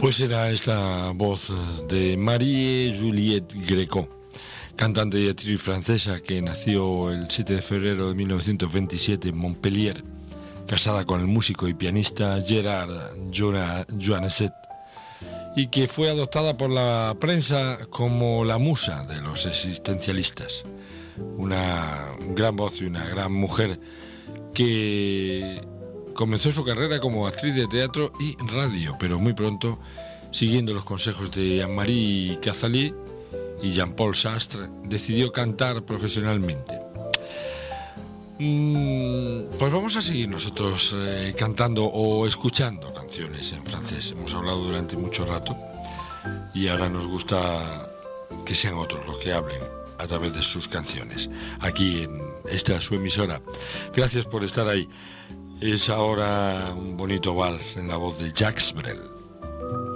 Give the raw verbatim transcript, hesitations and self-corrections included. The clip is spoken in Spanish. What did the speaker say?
Pues era esta voz de Marie-Juliette Gréco, cantante y actriz francesa que nació el siete de febrero de mil novecientos veintisiete en Montpellier, casada con el músico y pianista Gerard Joanneset, y que fue adoptada por la prensa como la musa de los existencialistas. Una gran voz y una gran mujer que comenzó su carrera como actriz de teatro y radio, pero muy pronto, siguiendo los consejos de Anne-Marie Cazalí y Jean-Paul Sastre, decidió cantar profesionalmente. Pues vamos a seguir nosotros eh, cantando o escuchando canciones en francés. Hemos hablado durante mucho rato y ahora nos gusta que sean otros los que hablen a través de sus canciones, aquí en esta su emisora. Gracias por estar ahí. Es ahora un bonito vals en la voz de Jacques Brel.